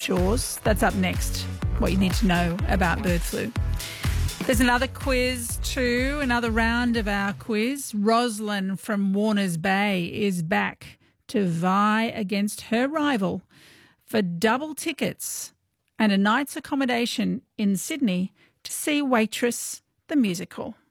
shores. That's up next, what you need to know about bird flu. There's another quiz too, another round of our quiz. Rosalind from Warners Bay is back to vie against her rival for double tickets and a night's accommodation in Sydney to see Waitress the musical.